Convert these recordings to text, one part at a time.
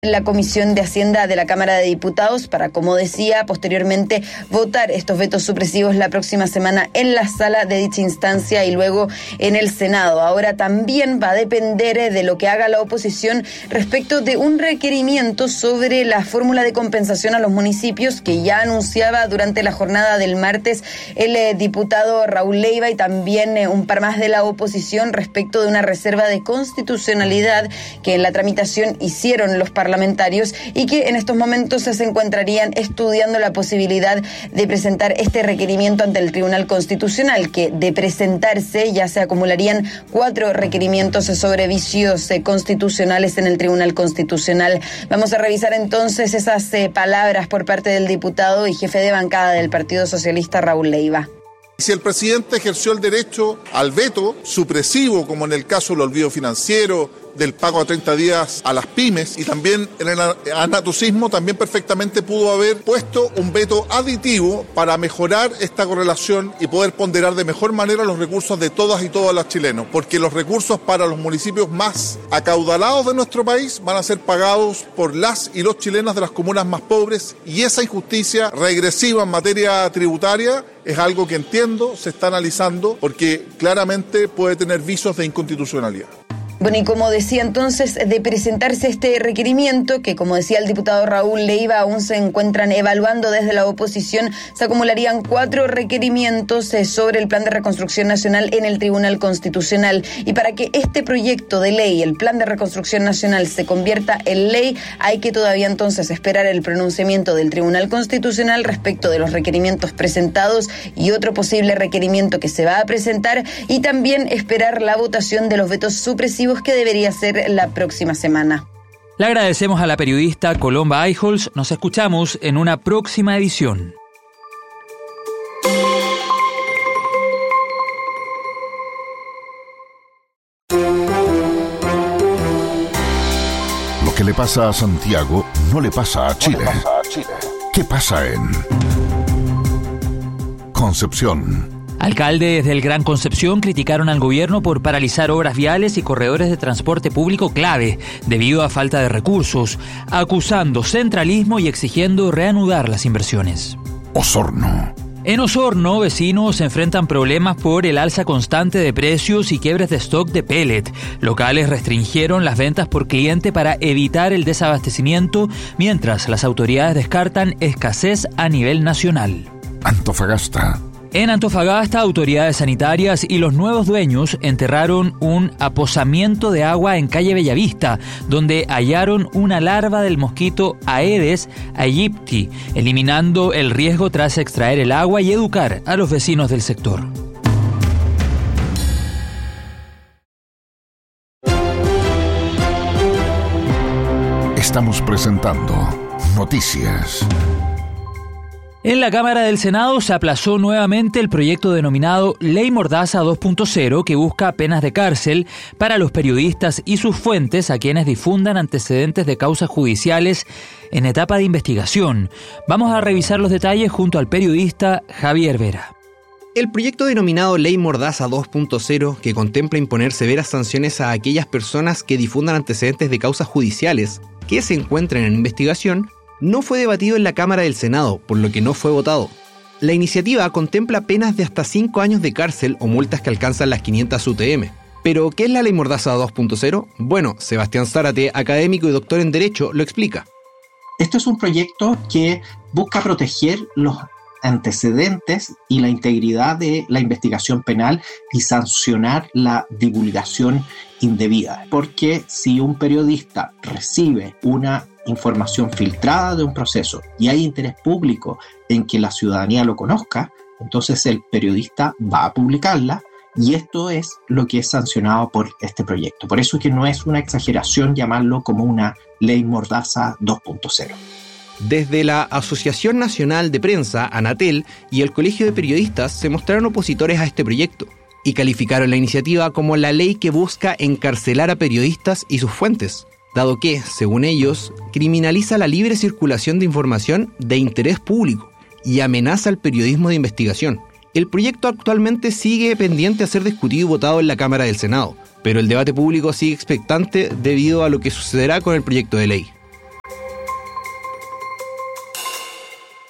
en la Comisión de Hacienda de la Cámara de Diputados para, como decía, posteriormente votar estos vetos supresivos la próxima semana en la sala de dicha instancia y luego en el Senado. Ahora también va a depender de lo que haga la oposición respecto de un requerimiento sobre la fórmula de compensación a los municipios que ya anunciaba durante la jornada del martes el diputado Raúl Leiva y también un par más de la oposición respecto de una reserva de constitucionalidad que en la tramitación hicieron los parlamentarios y que en estos momentos se encontrarían estudiando la posibilidad de presentar este requerimiento ante el Tribunal Constitucional, que de presentarse ya se acumularían 4 requerimientos sobre vicios constitucionales en el Tribunal Constitucional. Vamos a revisar entonces esas palabras por parte del diputado y jefe de bancada del Partido Socialista, Raúl Leiva. Si el presidente ejerció el derecho al veto supresivo, como en el caso del olvido financiero, del pago a 30 días a las pymes, y también en el anatocismo, también perfectamente pudo haber puesto un veto aditivo para mejorar esta correlación y poder ponderar de mejor manera los recursos de todas y todos los chilenos, porque los recursos para los municipios más acaudalados de nuestro país van a ser pagados por las y los chilenos de las comunas más pobres, y esa injusticia regresiva en materia tributaria es algo que entiendo, se está analizando, porque claramente puede tener visos de inconstitucionalidad. Bueno, y como decía entonces, de presentarse este requerimiento, que como decía el diputado Raúl Leiva, aún se encuentran evaluando desde la oposición, se acumularían 4 requerimientos sobre el Plan de Reconstrucción Nacional en el Tribunal Constitucional. Y para que este proyecto de ley, el Plan de Reconstrucción Nacional, se convierta en ley, hay que todavía entonces esperar el pronunciamiento del Tribunal Constitucional respecto de los requerimientos presentados y otro posible requerimiento que se va a presentar, y también esperar la votación de los vetos supresivos que debería ser la próxima semana. Le agradecemos a la periodista Colomba Eijols. Nos escuchamos en una próxima edición. Lo que le pasa a Santiago no le pasa a Chile. ¿Qué pasa en Concepción? Alcaldes del Gran Concepción criticaron al gobierno por paralizar obras viales y corredores de transporte público clave debido a falta de recursos, acusando centralismo y exigiendo reanudar las inversiones. Osorno. En Osorno, vecinos enfrentan problemas por el alza constante de precios y quiebres de stock de pellet. Locales restringieron las ventas por cliente para evitar el desabastecimiento, mientras las autoridades descartan escasez a nivel nacional. Antofagasta. En Antofagasta, autoridades sanitarias y los nuevos dueños enterraron un aposamiento de agua en calle Bellavista, donde hallaron una larva del mosquito Aedes aegypti, eliminando el riesgo tras extraer el agua y educar a los vecinos del sector. Estamos presentando Noticias. En la Cámara del Senado se aplazó nuevamente el proyecto denominado Ley Mordaza 2.0, que busca penas de cárcel para los periodistas y sus fuentes a quienes difundan antecedentes de causas judiciales en etapa de investigación. Vamos a revisar los detalles junto al periodista Javier Vera. El proyecto denominado Ley Mordaza 2.0, que contempla imponer severas sanciones a aquellas personas que difundan antecedentes de causas judiciales que se encuentren en investigación, no fue debatido en la Cámara del Senado, por lo que no fue votado. La iniciativa contempla penas de hasta 5 años de cárcel o multas que alcanzan las 500 UTM. ¿Pero qué es la Ley Mordaza 2.0? Bueno, Sebastián Zárate, académico y doctor en Derecho, lo explica. Esto es un proyecto que busca proteger los antecedentes y la integridad de la investigación penal y sancionar la divulgación indebida. Porque si un periodista recibe una información filtrada de un proceso y hay interés público en que la ciudadanía lo conozca, entonces el periodista va a publicarla, y esto es lo que es sancionado por este proyecto. Por eso es que no es una exageración llamarlo como una Ley Mordaza 2.0. Desde la Asociación Nacional de Prensa, Anatel, y el Colegio de Periodistas se mostraron opositores a este proyecto y calificaron la iniciativa como la ley que busca encarcelar a periodistas y sus fuentes, dado que, según ellos, criminaliza la libre circulación de información de interés público y amenaza al periodismo de investigación. El proyecto actualmente sigue pendiente a ser discutido y votado en la Cámara del Senado, pero el debate público sigue expectante debido a lo que sucederá con el proyecto de ley.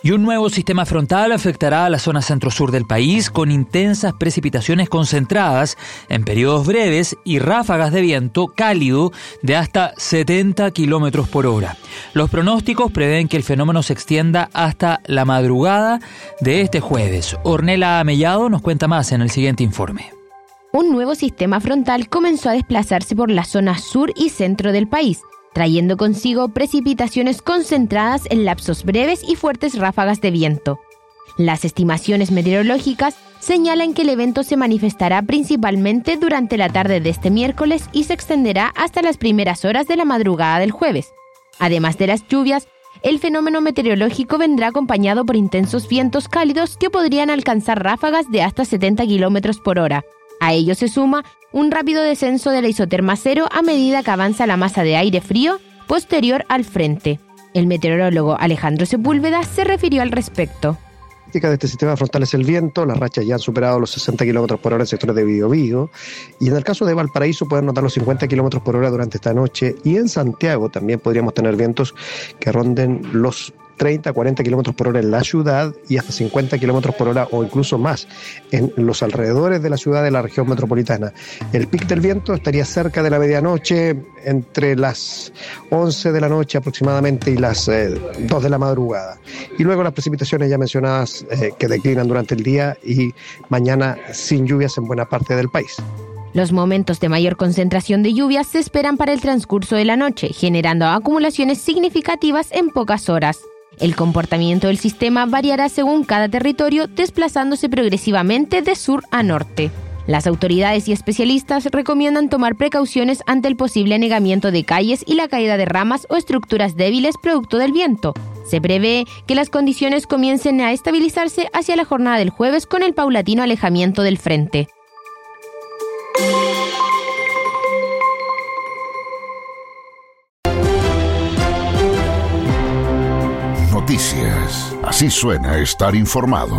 Y un nuevo sistema frontal afectará a la zona centro-sur del país con intensas precipitaciones concentradas en periodos breves y ráfagas de viento cálido de hasta 70 kilómetros por hora. Los pronósticos prevén que el fenómeno se extienda hasta la madrugada de este jueves. Ornella Mellado nos cuenta más en el siguiente informe. Un nuevo sistema frontal comenzó a desplazarse por la zona sur y centro del país, trayendo consigo precipitaciones concentradas en lapsos breves y fuertes ráfagas de viento. Las estimaciones meteorológicas señalan que el evento se manifestará principalmente durante la tarde de este miércoles y se extenderá hasta las primeras horas de la madrugada del jueves. Además de las lluvias, el fenómeno meteorológico vendrá acompañado por intensos vientos cálidos que podrían alcanzar ráfagas de hasta 70 kilómetros por hora. A ello se suma un rápido descenso de la isoterma cero a medida que avanza la masa de aire frío posterior al frente. El meteorólogo Alejandro Sepúlveda se refirió al respecto. La característica de este sistema frontal es el viento. Las rachas ya han superado los 60 km por hora en sectores de Biobío, y en el caso de Valparaíso pueden notar los 50 km por hora durante esta noche, y en Santiago también podríamos tener vientos que ronden los 30 a 40 kilómetros por hora en la ciudad y hasta 50 kilómetros por hora o incluso más en los alrededores de la ciudad de la región metropolitana. El pic del viento estaría cerca de la medianoche, entre las 11 de la noche aproximadamente y las 2 de la madrugada. Y luego las precipitaciones ya mencionadas que declinan durante el día y mañana sin lluvias en buena parte del país. Los momentos de mayor concentración de lluvias se esperan para el transcurso de la noche, generando acumulaciones significativas en pocas horas. El comportamiento del sistema variará según cada territorio, desplazándose progresivamente de sur a norte. Las autoridades y especialistas recomiendan tomar precauciones ante el posible anegamiento de calles y la caída de ramas o estructuras débiles producto del viento. Se prevé que las condiciones comiencen a estabilizarse hacia la jornada del jueves con el paulatino alejamiento del frente. Noticias. Así suena estar informado.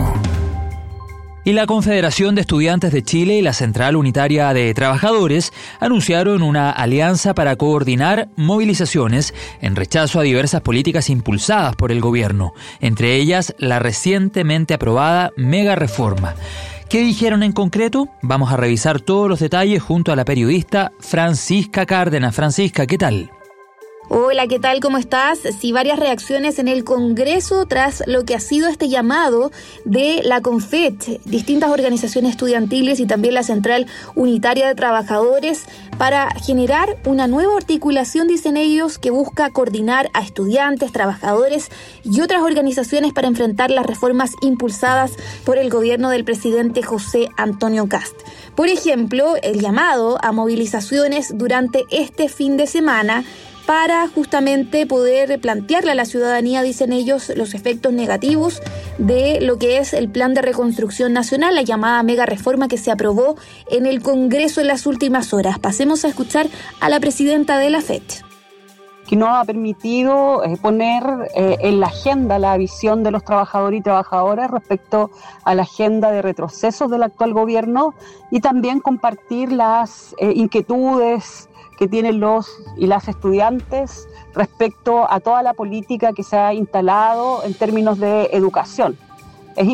Y la Confederación de Estudiantes de Chile y la Central Unitaria de Trabajadores anunciaron una alianza para coordinar movilizaciones en rechazo a diversas políticas impulsadas por el gobierno, entre ellas la recientemente aprobada mega reforma. ¿Qué dijeron en concreto? Vamos a revisar todos los detalles junto a la periodista Francisca Cárdenas. Francisca, ¿qué tal? Hola, ¿qué tal? ¿Cómo estás? Sí, varias reacciones en el Congreso tras lo que ha sido este llamado de la CONFET, distintas organizaciones estudiantiles y también la Central Unitaria de Trabajadores para generar una nueva articulación, dicen ellos, que busca coordinar a estudiantes, trabajadores y otras organizaciones para enfrentar las reformas impulsadas por el gobierno del presidente José Antonio Kast. Por ejemplo, el llamado a movilizaciones durante este fin de semana para justamente poder plantearle a la ciudadanía, dicen ellos, los efectos negativos de lo que es el Plan de Reconstrucción Nacional, la llamada mega reforma que se aprobó en el Congreso en las últimas horas. Pasemos a escuchar a la presidenta de la FET. Que no ha permitido poner en la agenda la visión de los trabajadores y trabajadoras respecto a la agenda de retrocesos del actual gobierno y también compartir las inquietudes que tienen los y las estudiantes respecto a toda la política que se ha instalado en términos de educación. Es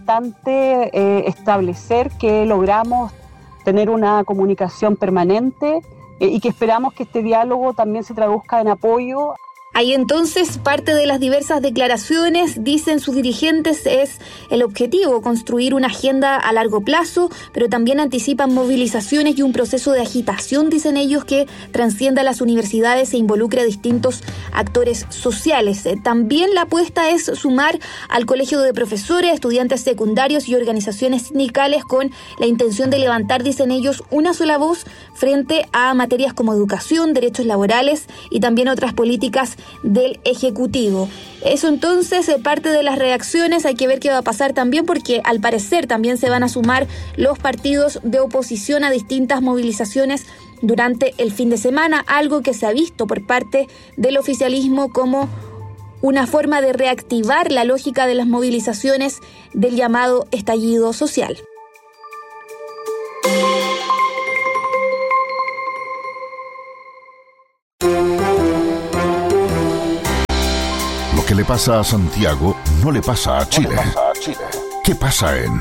importante establecer que logramos tener una comunicación permanente y que esperamos que este diálogo también se traduzca en apoyo. Ahí entonces parte de las diversas declaraciones, dicen sus dirigentes, es el objetivo, construir una agenda a largo plazo, pero también anticipan movilizaciones y un proceso de agitación, dicen ellos, que transcienda las universidades e involucre a distintos actores sociales. También la apuesta es sumar al colegio de profesores, estudiantes secundarios y organizaciones sindicales con la intención de levantar, dicen ellos, una sola voz frente a materias como educación, derechos laborales y también otras políticas del Ejecutivo. Eso entonces parte de las reacciones. Hay que ver qué va a pasar también, porque al parecer también se van a sumar los partidos de oposición a distintas movilizaciones durante el fin de semana, algo que se ha visto por parte del oficialismo como una forma de reactivar la lógica de las movilizaciones del llamado estallido social. Lo que le pasa a Santiago no le pasa a Chile. ¿Qué pasa en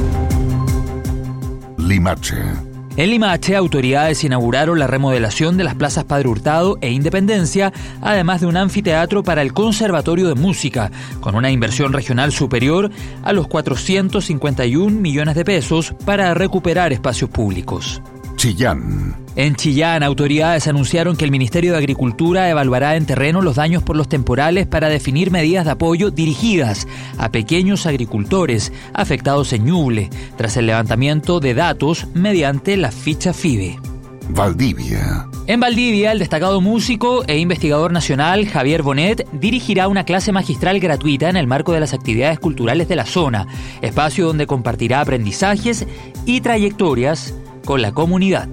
Limache? En Limache, autoridades inauguraron la remodelación de las plazas Padre Hurtado e Independencia, además de un anfiteatro para el Conservatorio de Música, con una inversión regional superior a los 451 millones de pesos para recuperar espacios públicos. Chillán. En Chillán, autoridades anunciaron que el Ministerio de Agricultura evaluará en terreno los daños por los temporales para definir medidas de apoyo dirigidas a pequeños agricultores afectados en Ñuble, tras el levantamiento de datos mediante la ficha FIBE. Valdivia. En Valdivia, el destacado músico e investigador nacional Javier Bonet dirigirá una clase magistral gratuita en el marco de las actividades culturales de la zona, espacio donde compartirá aprendizajes y trayectorias con la comunidad.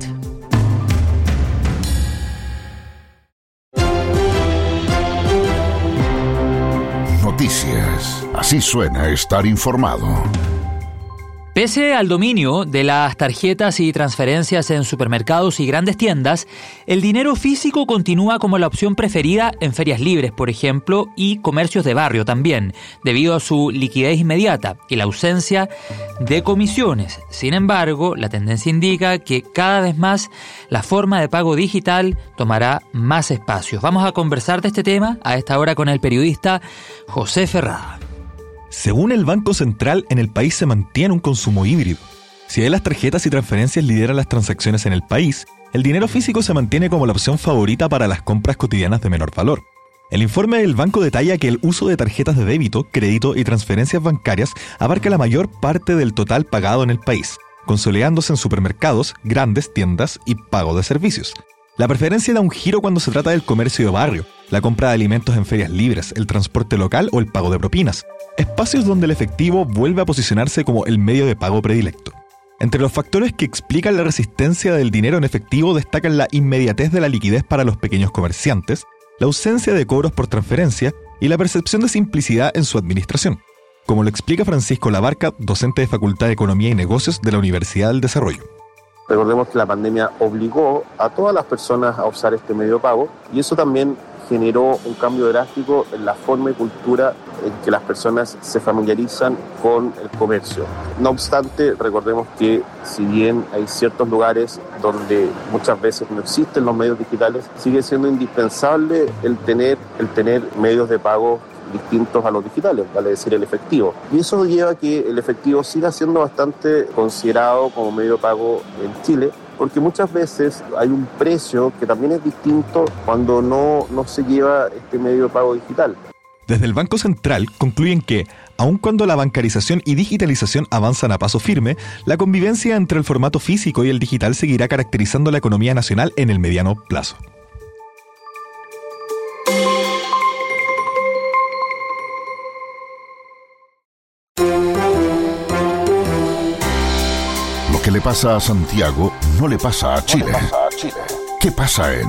Noticias. Así suena estar informado. Pese al dominio de las tarjetas y transferencias en supermercados y grandes tiendas, el dinero físico continúa como la opción preferida en ferias libres, por ejemplo, y comercios de barrio también, debido a su liquidez inmediata y la ausencia de comisiones. Sin embargo, la tendencia indica que cada vez más la forma de pago digital tomará más espacios. Vamos a conversar de este tema a esta hora con el periodista José Ferrada. Según el Banco Central, en el país se mantiene un consumo híbrido. Si bien las tarjetas y transferencias lideran las transacciones en el país, el dinero físico se mantiene como la opción favorita para las compras cotidianas de menor valor. El informe del banco detalla que el uso de tarjetas de débito, crédito y transferencias bancarias abarca la mayor parte del total pagado en el país, consolidándose en supermercados, grandes tiendas y pago de servicios. La preferencia da un giro cuando se trata del comercio de barrio, la compra de alimentos en ferias libres, el transporte local o el pago de propinas, espacios donde el efectivo vuelve a posicionarse como el medio de pago predilecto. Entre los factores que explican la resistencia del dinero en efectivo destacan la inmediatez de la liquidez para los pequeños comerciantes, la ausencia de cobros por transferencia y la percepción de simplicidad en su administración, como lo explica Francisco Labarca, docente de Facultad de Economía y Negocios de la Universidad del Desarrollo. Recordemos que la pandemia obligó a todas las personas a usar este medio de pago y eso también generó un cambio drástico en la forma y cultura en que las personas se familiarizan con el comercio. No obstante, recordemos que si bien hay ciertos lugares donde muchas veces no existen los medios digitales, sigue siendo indispensable el tener medios de pago distintos a los digitales, vale decir el efectivo. Y eso lleva a que el efectivo siga siendo bastante considerado como medio de pago en Chile, porque muchas veces hay un precio que también es distinto cuando no se lleva este medio de pago digital. Desde el Banco Central concluyen que, aun cuando la bancarización y digitalización avanzan a paso firme, la convivencia entre el formato físico y el digital seguirá caracterizando la economía nacional en el mediano plazo. Lo que le pasa a Santiago no le pasa a Chile. ¿Qué pasa en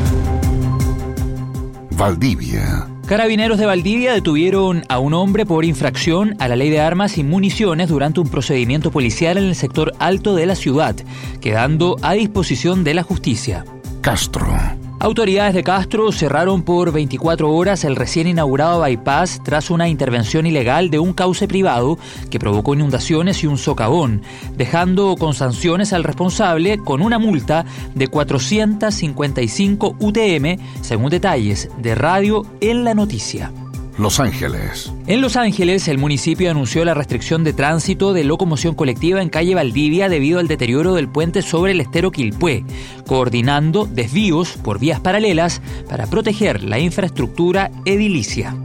Valdivia? Carabineros de Valdivia detuvieron a un hombre por infracción a la ley de armas y municiones durante un procedimiento policial en el sector alto de la ciudad, quedando a disposición de la justicia. Castro. Autoridades de Castro cerraron por 24 horas el recién inaugurado bypass tras una intervención ilegal de un cauce privado que provocó inundaciones y un socavón, dejando con sanciones al responsable con una multa de 455 UTM, según detalles de Radio en la Noticia. Los Ángeles. En Los Ángeles, el municipio anunció la restricción de tránsito de locomoción colectiva en calle Valdivia debido al deterioro del puente sobre el estero Quilpué, coordinando desvíos por vías paralelas para proteger la infraestructura edilicia.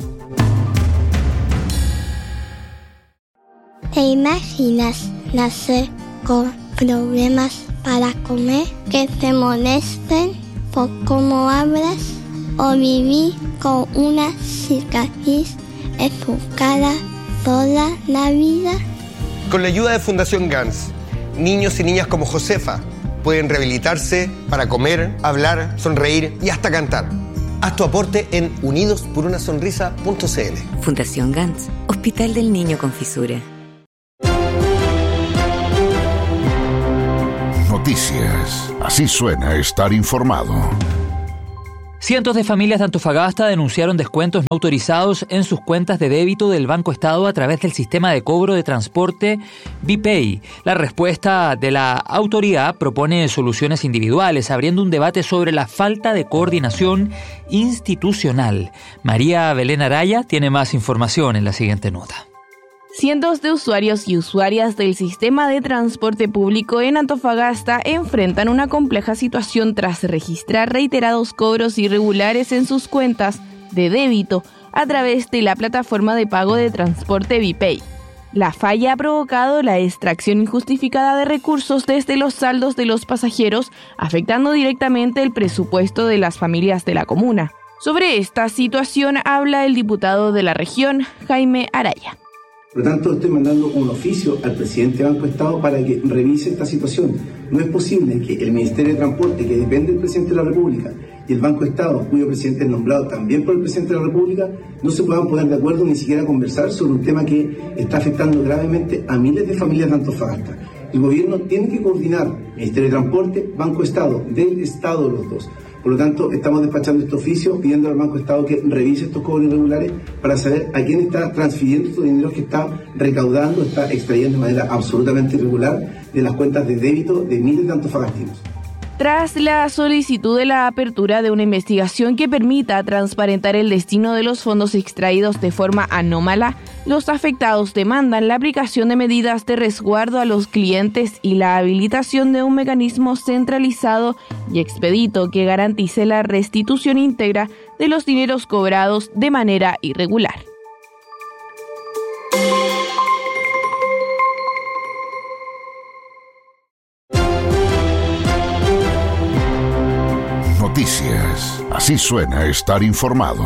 ¿Te imaginas nacer con problemas para comer, que te molesten por cómo hablas o vivir con una cicatriz en tu cara toda la vida? Con la ayuda de Fundación GANS, niños y niñas como Josefa pueden rehabilitarse para comer, hablar, sonreír y hasta cantar. Haz tu aporte en unidosporunasonrisa.cl. Fundación GANS, Hospital del Niño con Fisura. Noticias. Así suena estar informado. Cientos de familias de Antofagasta denunciaron descuentos no autorizados en sus cuentas de débito del Banco Estado a través del sistema de cobro de transporte BPay. La respuesta de la autoridad propone soluciones individuales, abriendo un debate sobre la falta de coordinación institucional. María Belén Araya tiene más información en la siguiente nota. Cientos de usuarios y usuarias del sistema de transporte público en Antofagasta enfrentan una compleja situación tras registrar reiterados cobros irregulares en sus cuentas de débito a través de la plataforma de pago de transporte BPay. La falla ha provocado la extracción injustificada de recursos desde los saldos de los pasajeros, afectando directamente el presupuesto de las familias de la comuna. Sobre esta situación habla el diputado de la región, Jaime Araya. Por lo tanto, estoy mandando un oficio al presidente del Banco Estado para que revise esta situación. No es posible que el Ministerio de Transporte, que depende del presidente de la República, y el Banco Estado, cuyo presidente es nombrado también por el presidente de la República, no se puedan poner de acuerdo ni siquiera conversar sobre un tema que está afectando gravemente a miles de familias de Antofagasta. El gobierno tiene que coordinar Ministerio de Transporte, Banco Estado, del Estado los dos. Por lo tanto, estamos despachando este oficio pidiendo al Banco Estado que revise estos cobros irregulares para saber a quién está transfiriendo estos dineros que está recaudando, está extrayendo de manera absolutamente irregular de las cuentas de débito de miles de antofagastinos. Tras la solicitud de la apertura de una investigación que permita transparentar el destino de los fondos extraídos de forma anómala, los afectados demandan la aplicación de medidas de resguardo a los clientes y la habilitación de un mecanismo centralizado y expedito que garantice la restitución íntegra de los dineros cobrados de manera irregular. Noticias. Así suena estar informado.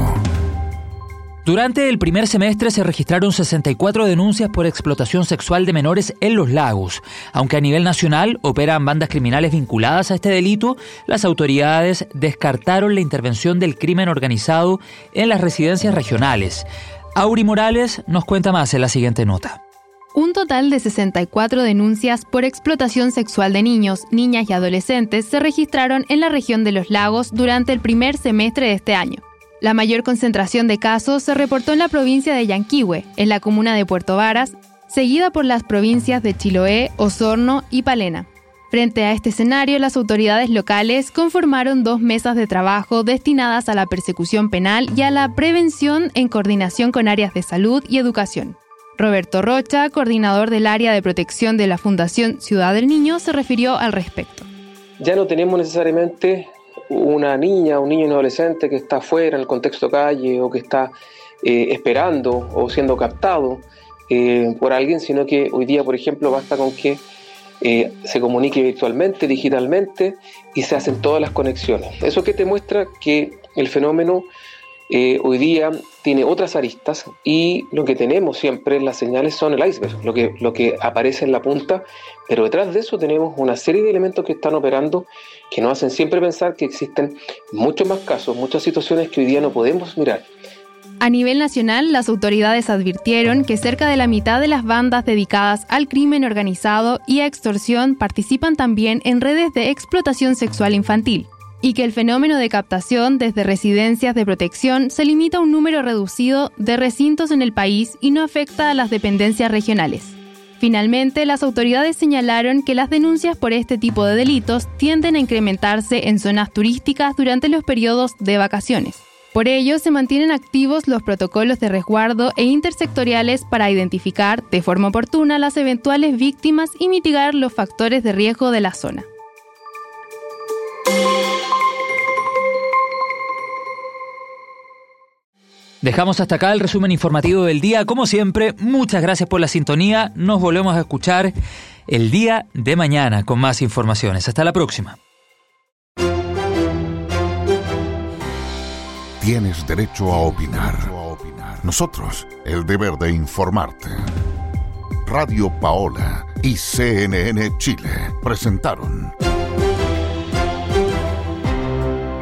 Durante el primer semestre se registraron 64 denuncias por explotación sexual de menores en Los Lagos. Aunque a nivel nacional operan bandas criminales vinculadas a este delito, las autoridades descartaron la intervención del crimen organizado en las residencias regionales. Auri Morales nos cuenta más en la siguiente nota. Un total de 64 denuncias por explotación sexual de niños, niñas y adolescentes se registraron en la región de Los Lagos durante el primer semestre de este año. La mayor concentración de casos se reportó en la provincia de Yanquihue, en la comuna de Puerto Varas, seguida por las provincias de Chiloé, Osorno y Palena. Frente a este escenario, las autoridades locales conformaron 2 mesas de trabajo destinadas a la persecución penal y a la prevención en coordinación con áreas de salud y educación. Roberto Rocha, coordinador del área de protección de la Fundación Ciudad del Niño, se refirió al respecto. Ya no tenemos necesariamente una niña, un niño, un adolescente que está fuera en el contexto calle o que está esperando o siendo captado por alguien, sino que hoy día, por ejemplo, basta con que se comunique virtualmente, digitalmente y se hacen todas las conexiones. Eso que te muestra que el fenómeno hoy día tiene otras aristas y lo que tenemos siempre en las señales son el iceberg, lo que aparece en la punta, pero detrás de eso tenemos una serie de elementos que están operando que nos hacen siempre pensar que existen muchos más casos, muchas situaciones que hoy día no podemos mirar. A nivel nacional, las autoridades advirtieron que cerca de la mitad de las bandas dedicadas al crimen organizado y a extorsión participan también en redes de explotación sexual infantil, y que el fenómeno de captación desde residencias de protección se limita a un número reducido de recintos en el país y no afecta a las dependencias regionales. Finalmente, las autoridades señalaron que las denuncias por este tipo de delitos tienden a incrementarse en zonas turísticas durante los periodos de vacaciones. Por ello, se mantienen activos los protocolos de resguardo e intersectoriales para identificar de forma oportuna las eventuales víctimas y mitigar los factores de riesgo de la zona. Dejamos hasta acá el resumen informativo del día. Como siempre, muchas gracias por la sintonía. Nos volvemos a escuchar el día de mañana con más informaciones. Hasta la próxima. Tienes derecho a opinar. Nosotros, el deber de informarte. Radio Paola y CNN Chile presentaron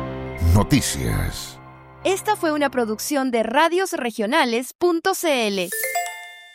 Noticias. Esta fue una producción de radiosregionales.cl.